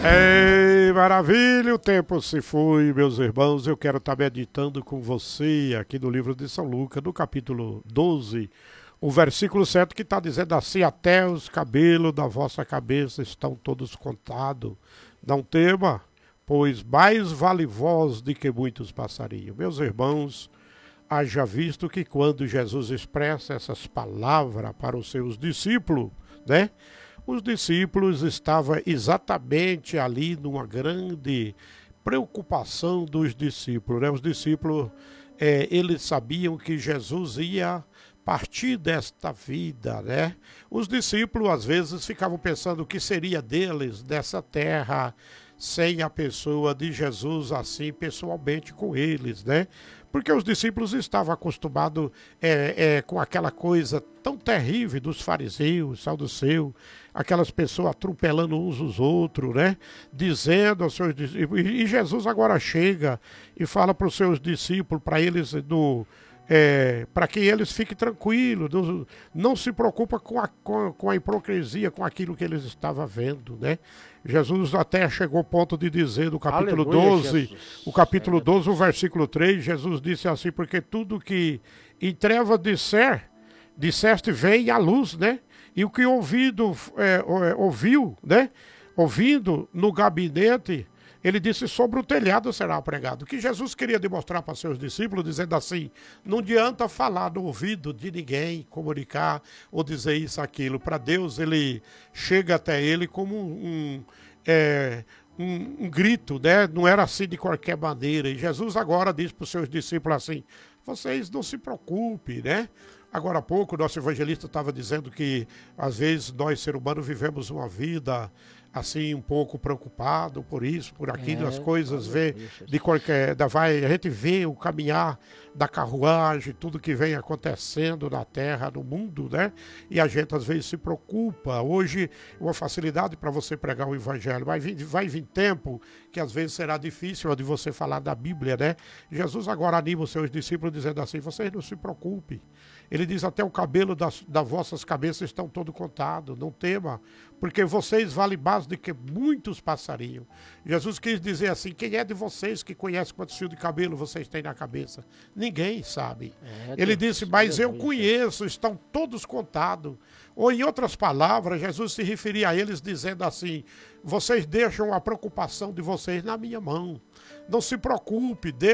Ei, maravilha, o tempo se foi, meus irmãos. Eu quero estar meditando com você aqui no livro de São Lucas, no capítulo 12, o versículo 7, que está dizendo assim: até os cabelos da vossa cabeça estão todos contados. Não tema, pois mais vale vós do que muitos passarinhos. Meus irmãos, haja visto que quando Jesus expressa essas palavras para os seus discípulos, né? Os discípulos estavam exatamente ali numa grande preocupação dos discípulos, né? Os discípulos, eles sabiam que Jesus ia partir desta vida, né? Os discípulos às vezes ficavam pensando o que seria deles dessa terra sem a pessoa de Jesus assim pessoalmente com eles, né? Porque os discípulos estavam acostumados com aquela coisa tão terrível dos fariseus, saduceus, aquelas pessoas atropelando uns os outros, né? Dizendo aos seus discípulos. E Jesus agora chega e fala para os seus discípulos, para eles para que eles fiquem tranquilos, não se preocupa com a hipocrisia, com aquilo que eles estavam vendo, né? Jesus até chegou ao ponto de dizer no capítulo Aleluia, 12, Jesus. o capítulo 12, o versículo 3, Jesus disse assim: porque tudo que em treva disseste vem à luz, né? E o que ouviu, né? Ouvindo no gabinete, ele disse: sobre o telhado será pregado. O que Jesus queria demonstrar para seus discípulos, dizendo assim: não adianta falar no ouvido de ninguém, comunicar ou dizer isso, aquilo. Para Deus, ele chega até ele como um grito, né? Não era assim de qualquer maneira. E Jesus agora diz para os seus discípulos assim: vocês não se preocupem, né? Agora há pouco, o nosso evangelista estava dizendo que, às vezes, nós, seres humanos, vivemos uma vida assim, um pouco preocupado por isso, por aquilo, as coisas, vê Aleluia, de Jesus. qualquer. A gente vê o caminhar da carruagem, tudo que vem acontecendo na terra, no mundo, né? E a gente, às vezes, se preocupa. Hoje, uma facilidade para você pregar o evangelho. Vai vir tempo que, às vezes, será difícil de você falar da Bíblia, né? Jesus agora anima os seus discípulos dizendo assim: vocês não se preocupem. Ele diz: até o cabelo das vossas cabeças estão todo contado, não tema, porque vocês valem mais do que muitos passarinhos. Jesus quis dizer assim: quem é de vocês que conhece quantos fios de cabelo vocês têm na cabeça? Ninguém sabe. É, Ele disse: Deus. mas eu Aleluia, Jesus. conheço, estão todos contados. Ou em outras palavras, Jesus se referia a eles dizendo assim: vocês deixam a preocupação de vocês na minha mão. Não se preocupe,